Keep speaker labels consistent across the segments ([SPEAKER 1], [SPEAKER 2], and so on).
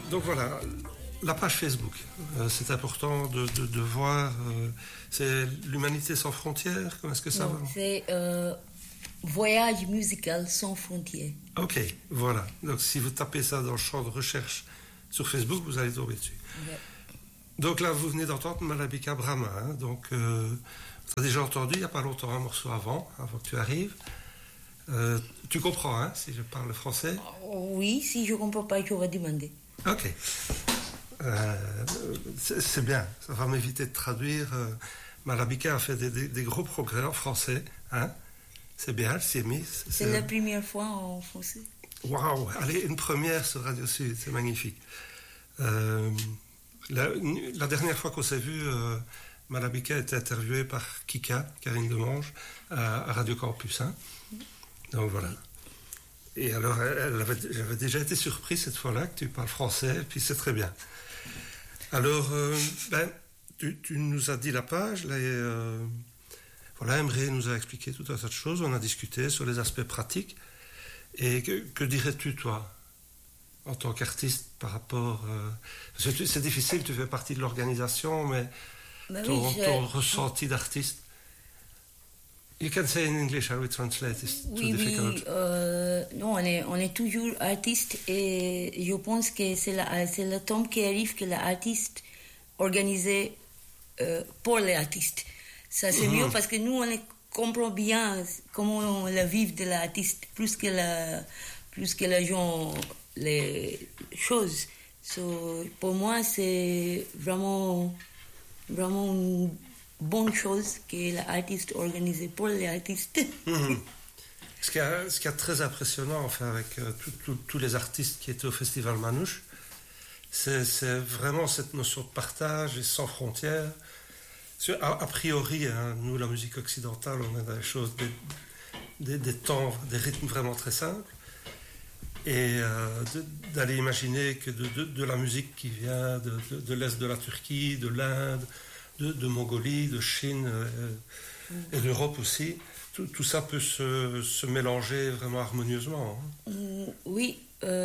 [SPEAKER 1] Donc voilà, la page Facebook, c'est important de voir, c'est l'Humanité sans frontières, comment est-ce que ça va?
[SPEAKER 2] C'est Voyage musical sans frontières.
[SPEAKER 1] Ok, voilà. Donc si vous tapez ça dans le champ de recherche sur Facebook, vous allez tomber dessus.
[SPEAKER 2] Ouais.
[SPEAKER 1] Donc là, vous venez d'entendre Malabika Brahma. Hein, donc, tu as déjà entendu il n'y a pas longtemps un morceau avant que tu arrives. Tu comprends, hein, si je parle français?
[SPEAKER 2] Oui, si je ne comprends pas, je vais demander.
[SPEAKER 1] Ok. C'est bien, ça va m'éviter de traduire. Malabika a fait des gros progrès en français. Hein. C'est bien, c'est mis.
[SPEAKER 2] C'est la première fois en français.
[SPEAKER 1] Waouh, allez, une première sur Radio Sud, c'est magnifique. La dernière fois qu'on s'est vu, Malabika a été interviewée par Kika, Karine Demange, à Radio Campus. Hein. Donc voilà. Et alors, j'avais déjà été surpris cette fois-là que tu parles français, et puis c'est très bien. Alors, tu nous as dit la page, là, voilà, Emre nous a expliqué tout un tas de choses, on a discuté sur les aspects pratiques. Et que dirais-tu, toi, en tant qu'artiste, par rapport... parce que c'est difficile, tu fais partie de l'organisation, mais ton ressenti d'artiste... You can say in English, I will translate, it's too difficult.
[SPEAKER 2] Non, on est toujours artiste et je pense que c'est le temps qui arrive que l'artiste organisé pour les artistes. Ça c'est mieux parce que nous on comprend bien comment la vie de l'artiste plus que les gens les choses. So, pour moi c'est vraiment une bonne chose que l'artiste organisé pour les artistes.
[SPEAKER 1] Ce qui est très impressionnant enfin avec tous les artistes qui étaient au Festival Manouche, c'est vraiment cette notion de partage et sans frontières. A priori, hein, nous, la musique occidentale, on a des choses, des temps, des rythmes vraiment très simples. Et d'aller imaginer que de la musique qui vient de l'Est de la Turquie, de l'Inde, de Mongolie, de Chine et d'Europe aussi, tout ça peut se mélanger vraiment harmonieusement. Hein.
[SPEAKER 2] Oui,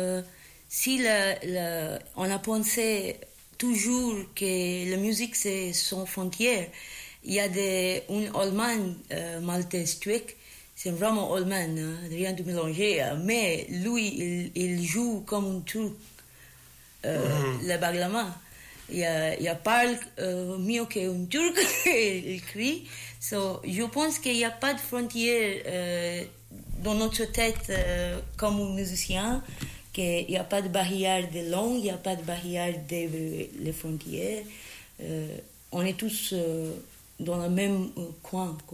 [SPEAKER 2] si on a pensé toujours que la musique c'est sans frontières. Il y a un allemand maltais tuec, c'est vraiment allemand, hein, rien de mélanger, mais lui il joue comme un turc, le baglama. Il parle mieux qu'un turc, il crie. So, je pense qu'il n'y a pas de frontières dans notre tête comme un musicien. Qu'il n'y a pas de barrière de langue, il n'y a pas de barrière des frontières. On est tous dans le même coin, quoi.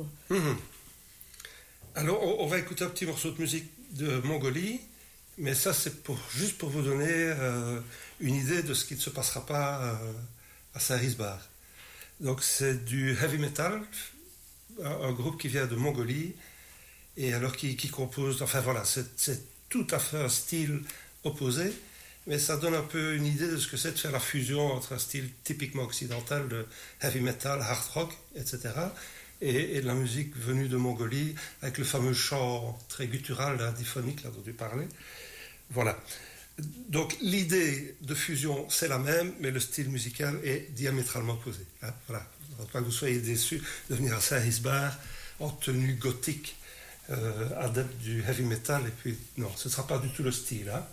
[SPEAKER 1] Alors, on va écouter un petit morceau de musique de Mongolie, mais ça, c'est juste pour vous donner une idée de ce qui ne se passera pas à Saint-Risbar. Donc, c'est du heavy metal, un groupe qui vient de Mongolie, et alors qui compose... Enfin, voilà, c'est tout à fait un style opposé, mais ça donne un peu une idée de ce que c'est de faire la fusion entre un style typiquement occidental de heavy metal, hard rock, etc., et de la musique venue de Mongolie, avec le fameux chant très guttural, diphonique, là dont tu parlais. Voilà. Donc l'idée de fusion, c'est la même, mais le style musical est diamétralement opposé. Hein, voilà. Pas que vous soyez déçus de venir à Saint-Risbar en tenue gothique, adepte du heavy metal, et puis non, ce ne sera pas du tout le style. Hein.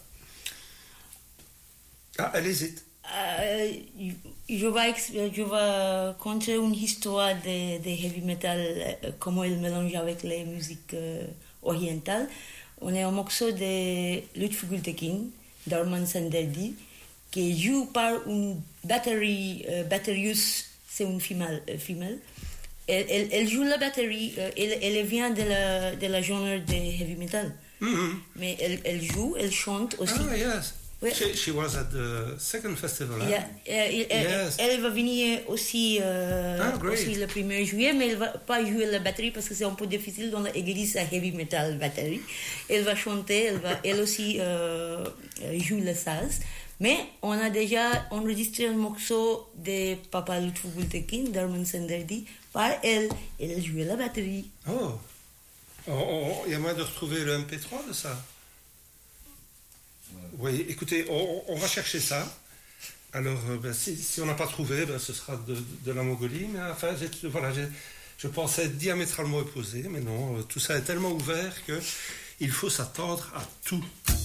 [SPEAKER 1] Ah, elle hésite.
[SPEAKER 2] Je vais conter une histoire de heavy metal, comment il mélange avec les musiques orientales. On est un morceau de Lütfü Gültekin, d'Arman Sanderdi, qui joue par une batterieuse, c'est une femelle. Elle joue la batterie, elle vient de la genre de heavy metal. Mais elle joue, elle chante aussi.
[SPEAKER 1] Ah, yes. She was at the second festival.
[SPEAKER 2] Yeah.
[SPEAKER 1] Yes.
[SPEAKER 2] Elle va venir aussi, aussi le 1er juillet, mais elle ne va pas jouer la batterie parce que c'est un peu difficile dans l'église à heavy metal batterie. Elle va chanter, elle aussi joue le saz. Mais on a déjà enregistré un morceau de Papa Lütfü Gültekin, d'Arman Sanderdi, par elle. Elle jouait la batterie.
[SPEAKER 1] Oh, il y a moyen de retrouver le MP3 de ça? Oui, écoutez, on va chercher ça. Alors, si on n'a pas trouvé, ce sera de la Mongolie. Mais enfin, je pensais être diamétralement opposé, mais non, tout ça est tellement ouvert qu'il faut s'attendre à tout.